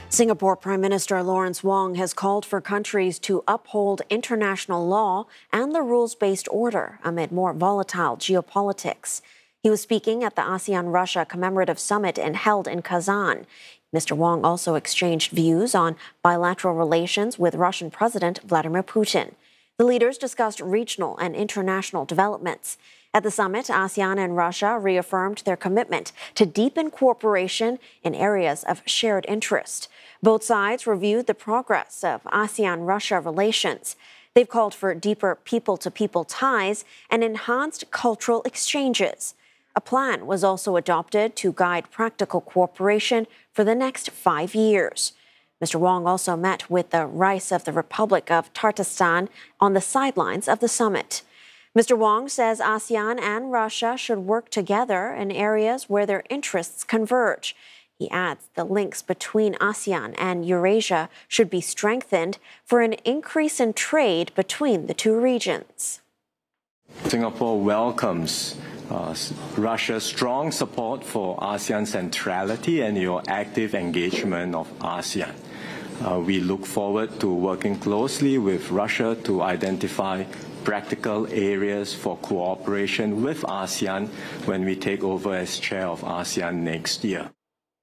Singapore Prime Minister Lawrence Wong has called for countries to uphold international law and the rules-based order amid more volatile geopolitics. He was speaking at the ASEAN-Russia Commemorative Summit held in Kazan. Mr. Wong also exchanged views on bilateral relations with Russian President Vladimir Putin. The leaders discussed regional and international developments. At the summit, ASEAN and Russia reaffirmed their commitment to deepen cooperation in areas of shared interest. Both sides reviewed the progress of ASEAN-Russia relations. They've called for deeper people-to-people ties and enhanced cultural exchanges. A plan was also adopted to guide practical cooperation for the next 5 years. Mr. Wong also met with the Rais of the Republic of Tatarstan on the sidelines of the summit. Mr. Wong says ASEAN and Russia should work together in areas where their interests converge. He adds the links between ASEAN and Eurasia should be strengthened for an increase in trade between the two regions. Singapore welcomes Russia's strong support for ASEAN centrality and your active engagement of ASEAN. We look forward to working closely with Russia to identify practical areas for cooperation with ASEAN when we take over as chair of ASEAN next year.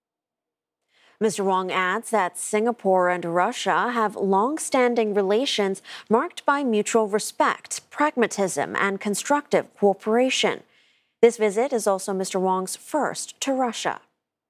Mr. Wong adds that Singapore and Russia have long-standing relations marked by mutual respect, pragmatism, and constructive cooperation. This visit is also Mr. Wong's first to Russia.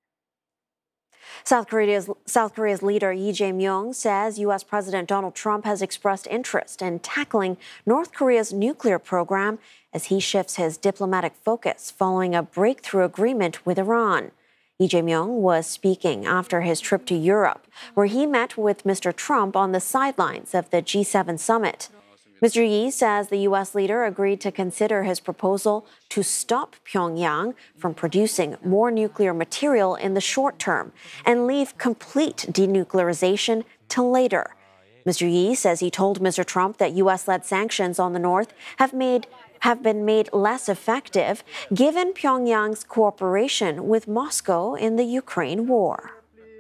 South Korea's leader Lee Jae-myung says U.S. President Donald Trump has expressed interest in tackling North Korea's nuclear program as he shifts his diplomatic focus following a breakthrough agreement with Iran. Lee Jae-myung was speaking after his trip to Europe, where he met with Mr. Trump on the sidelines of the G7 summit. Mr. Yi says the U.S. leader agreed to consider his proposal to stop Pyongyang from producing more nuclear material in the short term and leave complete denuclearization till later. Mr. Yi says he told Mr. Trump that U.S.-led sanctions on the North have been made less effective given Pyongyang's cooperation with Moscow in the Ukraine war.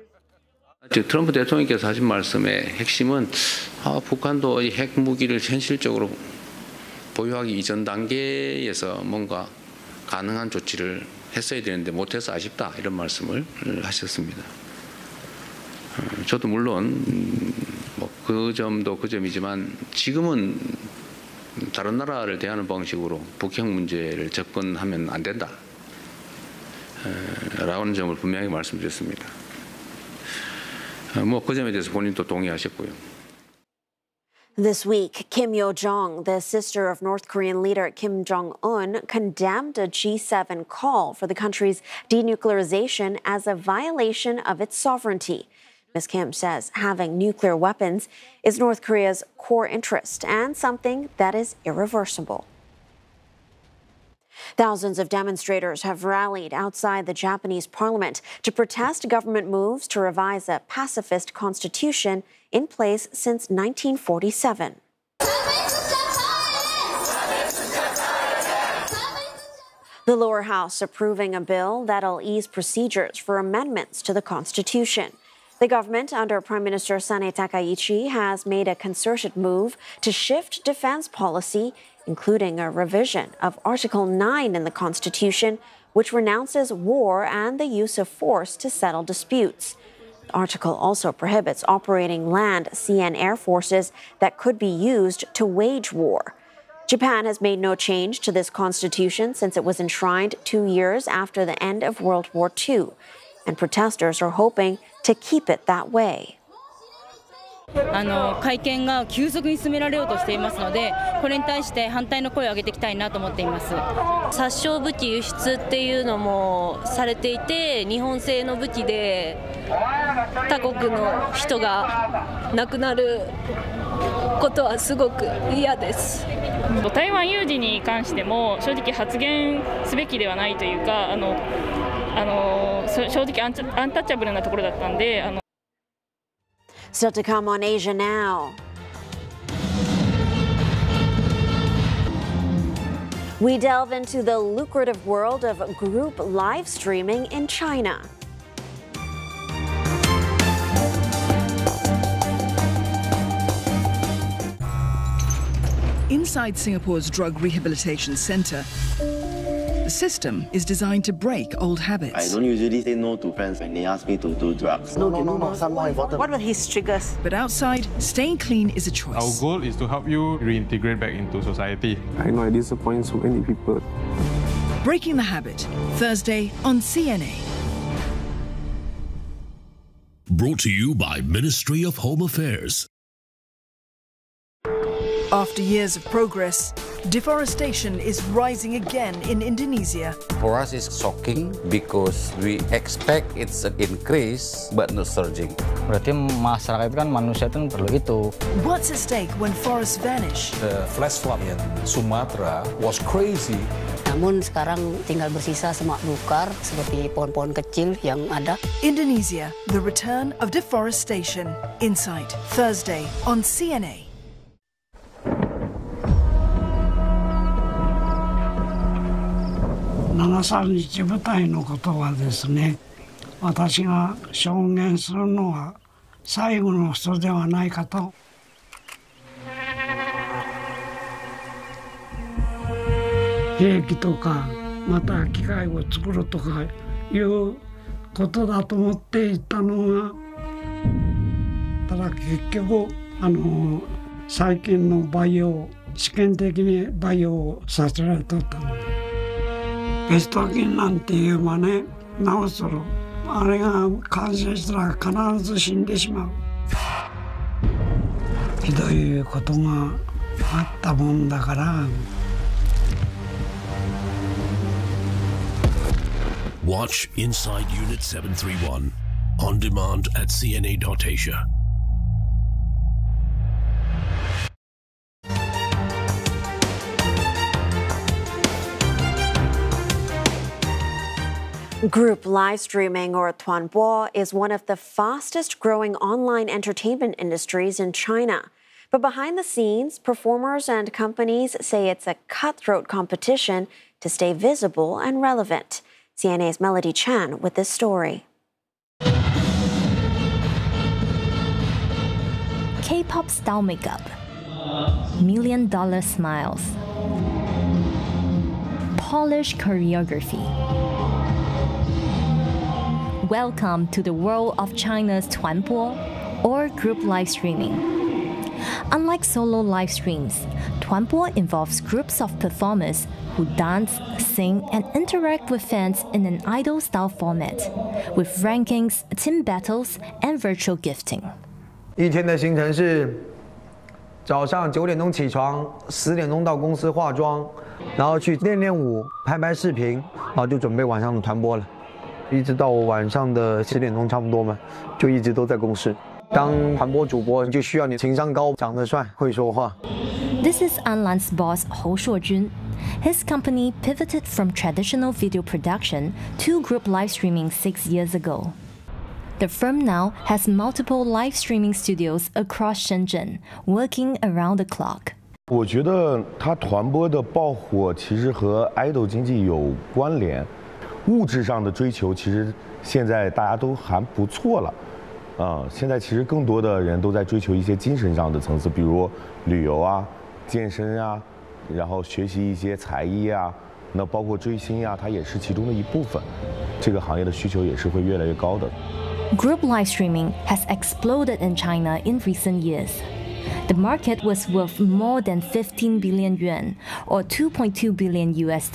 트럼프 대통령께서 하신 말씀의 핵심은 북한도 이 핵무기를 현실적으로 보유하기 이전 단계에서 뭔가 가능한 조치를 했어야 되는데 못해서 아쉽다 이런 말씀을 하셨습니다. 저도 물론 그 점도 그 점이지만 지금은 다른 나라를 대하는 방식으로 북핵 문제를 접근하면 안 된다 라는 점을 분명히 말씀드렸습니다. 그 점에 대해서 본인도 동의하셨고요. This week, Kim Yo-jong, the sister of North Korean leader Kim Jong-un, condemned a G7 call for the country's denuclearization as a violation of its sovereignty. Ms. Kim says having nuclear weapons is North Korea's core interest and something that is irreversible. Thousands of demonstrators have rallied outside the Japanese parliament to protest government moves to revise a pacifist constitution in place since 1947. The lower house approving a bill that'll ease procedures for amendments to the Constitution. The government, under Prime Minister Sanae Takaichi, has made a concerted move to shift defense policy, including a revision of Article 9 in the Constitution, which renounces war and the use of force to settle disputes. The article also prohibits operating land, sea, and air forces that could be used to wage war. Japan has made no change to this constitution since it was enshrined 2 years after the end of World War II, and protesters are hoping to keep it that way. 改憲が急速に進められようとしていますので、これに対して反対の声を上げていきたいなと思っています。 殺傷武器輸出っていうのもされていて、日本製の武器で他国の人が亡くなることはすごく嫌です。 台湾有事に関しても正直発言すべきではないというか、正直アンタッチャブルなところだったんで。 Still to come on Asia Now. We delve into the lucrative world of group live streaming in China. Inside Singapore's Drug Rehabilitation Centre, the system is designed to break old habits. I don't usually say no to friends when they ask me to do drugs. No, some more important. What were his triggers? But outside, staying clean is a choice. Our goal is to help you reintegrate back into society. I know I disappoint so many people. Breaking the Habit, Thursday on CNA. Brought to you by Ministry of Home Affairs. After years of progress, deforestation is rising again in Indonesia. For us, it's shocking because we expect it's an increase but not surging. Berarti masyarakat kan manusia itu perlu itu. What's at stake when forests vanish? The flash flood in Sumatra was crazy. Namun sekarang tinggal bersisa semak belukar seperti pohon-pohon kecil yang ada. Indonesia, the return of deforestation. Insight, Thursday on CNA. 731部隊のことはですね、私が証言するのは最後の人ではないかと。兵器とかまた機械を作るとかいうことだと思っていたのが、ただ結局最近の培養試験的に培養させられとったので。ベスト菌なんていうまね、なおそろあれが感染したら必ず死んでしまう。ひどいことがあったもんだから。 Watch Inside Unit 731 on demand at cna.asia. Group live streaming, or Tuanbo, is one of the fastest growing online entertainment industries in China. But behind the scenes, performers and companies say it's a cutthroat competition to stay visible and relevant. CNA's Melody Chan with this story. K-pop style makeup, $1 million smiles, polished choreography. Welcome to the world of China's Tuanbo, or group live streaming. Unlike solo live streams, Tuanbo involves groups of performers who dance, sing, and interact with fans in an idol-style format, with rankings, team battles, and virtual gifting. 一天的行程是早上9点钟起床，10点钟到公司化妆，然后去练舞、拍视频，然后就准备晚上的团播了。一直到晚上的10点钟差不多嘛，就一直都在公司。当团播主播，就需要你情商高、长得帅、会说话。 This is Anlan's boss Hou Shuojun. His company pivoted from traditional video production to group live streaming 6 years ago. The firm now has multiple live streaming studios across Shenzhen, working around the clock. 我觉得它团播的爆火其实和 idol 经济有关联。物质上的追求其实现在大家都还不错了，现在其实更多的人都在追求一些精神上的层次，比如旅游啊、健身啊，然后学习一些才艺啊，那包括追星啊，它也是其中的一部分。这个行业的需求也是会越来越高的。 Group live streaming has exploded in China in recent years. The market was worth more than 15 billion yuan, or $2.2 billion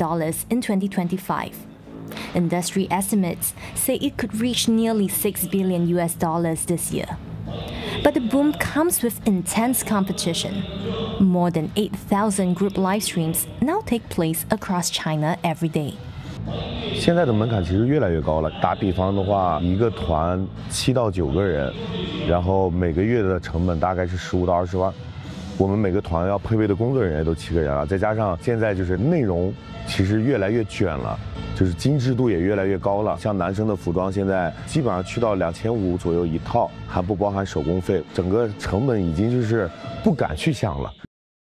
in 2025. Industry estimates say it could reach nearly $6 billion this year. But the boom comes with intense competition. More than 8,000 group live streams now take place across China every day. 现在的门槛其实越来越高了。打比方的话，一个团7到9个人，然后每个月的成本大概是15到20万。我们每个团要配备的工作人员都7个人了，再加上现在就是内容其实越来越卷了。就是精致度也越来越高了，像男生的服装现在基本上去到2500左右一套，还不包含手工费，整个成本已经就是不敢去想了。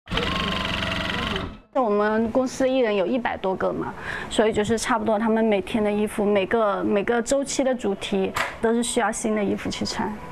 我们公司艺人有100多个嘛，所以就是差不多他们每天的衣服，每个周期的主题都是需要新的衣服去穿。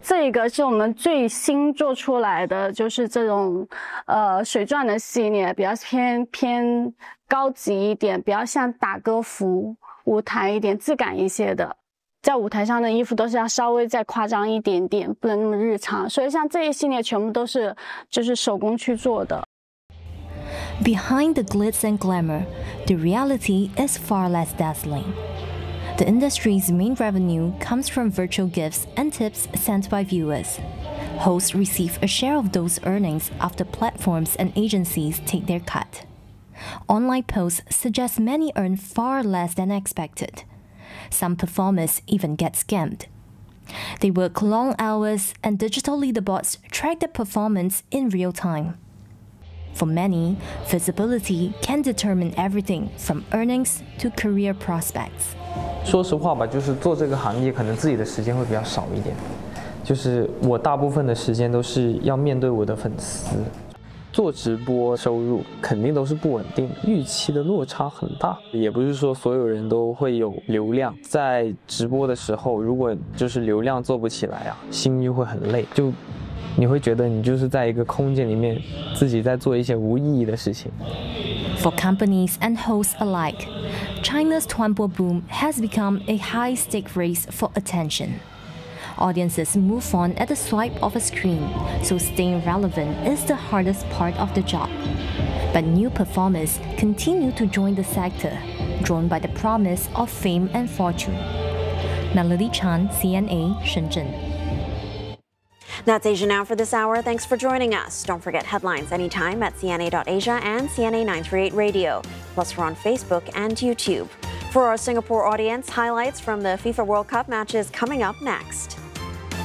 这个是我们最新做出来的，就是这种水钻的系列，比较偏高级一点，比较像打歌服舞台一点，质感一些的。在舞台上的衣服都是要稍微再夸张一点点，不能那么日常。所以像这一系列全部都是就是手工去做的。 Behind the glitz and glamour, the reality is far less dazzling. The industry's main revenue comes from virtual gifts and tips sent by viewers. Hosts receive a share of those earnings after platforms and agencies take their cut. Online posts suggest many earn far less than expected. Some performers even get scammed. They work long hours and digital leaderboards track their performance in real time. For many, visibility can determine everything from earnings to career prospects. 说实话吧，就是做这个行业，可能自己的时间会比较少一点。就是我大部分的时间都是要面对我的粉丝。做直播收入肯定都是不稳定，预期的落差很大。也不是说所有人都会有流量，在直播的时候，如果就是流量做不起来啊，心就会很累，就你会觉得你就是在一个空间里面自己在做一些无意义的事情。 For companies and hosts alike, China's Tuanpo boom has become a high-stake race for attention. Audiences move on at the swipe of a screen, so staying relevant is the hardest part of the job. But new performers continue to join the sector, drawn by the promise of fame and fortune. Melody Chan, CNA, Shenzhen. That's Asia Now for this hour. Thanks for joining us. Don't forget headlines anytime at CNA.Asia and CNA 938 Radio. Plus, we're on Facebook and YouTube. For our Singapore audience, highlights from the FIFA World Cup matches coming up next.